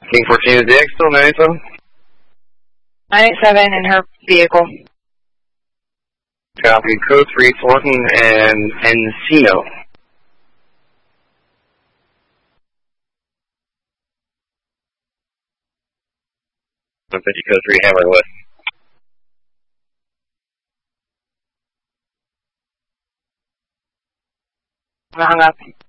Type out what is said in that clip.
King 14 is DX, still 987? 987 in her vehicle. Copy, code 3, Thornton and Encino. 150 code 3, Hammer West. I hung up.